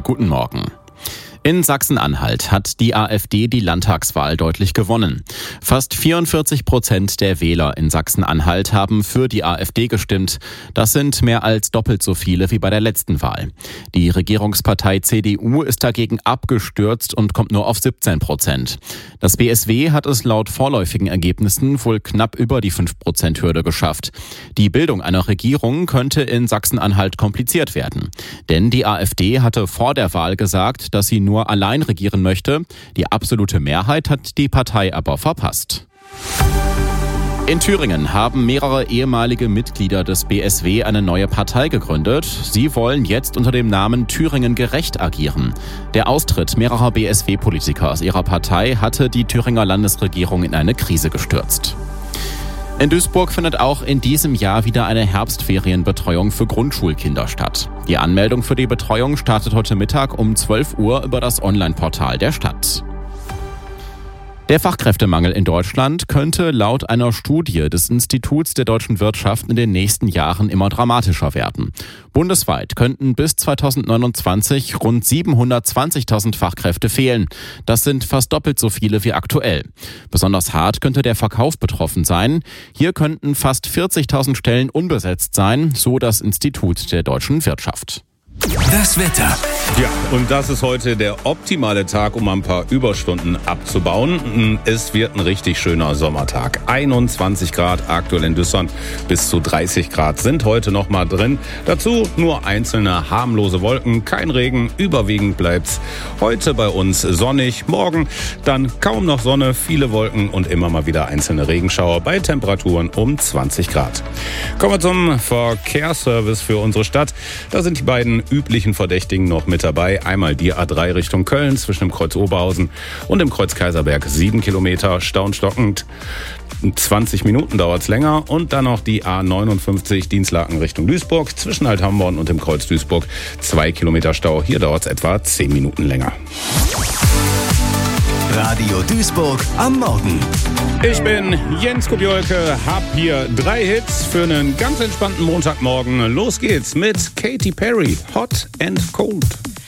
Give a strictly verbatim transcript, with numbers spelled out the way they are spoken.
guten Morgen. In Sachsen-Anhalt hat die AfD die Landtagswahl deutlich gewonnen. Fast vierundvierzig Prozent der Wähler in Sachsen-Anhalt haben für die AfD gestimmt. Das sind mehr als doppelt so viele wie bei der letzten Wahl. Die Regierungspartei C D U ist dagegen abgestürzt und kommt nur auf siebzehn Prozent. Das B S W hat es laut vorläufigen Ergebnissen wohl knapp über die fünf Prozent Hürde geschafft. Die Bildung einer Regierung könnte in Sachsen-Anhalt kompliziert werden. Denn die AfD hatte vor der Wahl gesagt, dass sie nur nur allein regieren möchte. Die absolute Mehrheit hat die Partei aber verpasst. In Thüringen haben mehrere ehemalige Mitglieder des B S W eine neue Partei gegründet. Sie wollen jetzt unter dem Namen Thüringen gerecht agieren. Der Austritt mehrerer B S W-Politiker aus ihrer Partei hatte die Thüringer Landesregierung in eine Krise gestürzt. In Duisburg findet auch in diesem Jahr wieder eine Herbstferienbetreuung für Grundschulkinder statt. Die Anmeldung für die Betreuung startet heute Mittag um zwölf Uhr über das Online-Portal der Stadt. Der Fachkräftemangel in Deutschland könnte laut einer Studie des Instituts der deutschen Wirtschaft in den nächsten Jahren immer dramatischer werden. Bundesweit könnten bis zweitausendneunundzwanzig rund siebenhundertzwanzigtausend Fachkräfte fehlen. Das sind fast doppelt so viele wie aktuell. Besonders hart könnte der Verkauf betroffen sein. Hier könnten fast vierzigtausend Stellen unbesetzt sein, so das Institut der deutschen Wirtschaft. Das Wetter. Ja, und das ist heute der optimale Tag, um ein paar Überstunden abzubauen. Es wird ein richtig schöner Sommertag. einundzwanzig Grad aktuell in Düsseldorf, bis zu dreißig Grad sind heute noch mal drin. Dazu nur einzelne harmlose Wolken, kein Regen, überwiegend bleibt's heute bei uns sonnig. Morgen dann kaum noch Sonne, viele Wolken und immer mal wieder einzelne Regenschauer bei Temperaturen um zwanzig Grad. Kommen wir zum Verkehrsservice für unsere Stadt. Da sind die beiden üblichen Verdächtigen noch mit dabei. Einmal die A drei Richtung Köln zwischen dem Kreuz Oberhausen und dem Kreuz Kaiserberg. Sieben Kilometer staunstockend. zwanzig Minuten dauert's länger. Und dann noch die A neunundfünfzig Dienstlaken Richtung Duisburg zwischen Althamborn und dem Kreuz Duisburg. Zwei Kilometer Stau. Hier dauert's etwa zehn Minuten länger. Radio Duisburg am Morgen. Ich bin Jens Kubiolke, hab hier drei Hits für einen ganz entspannten Montagmorgen. Los geht's mit Katy Perry, Hot and Cold.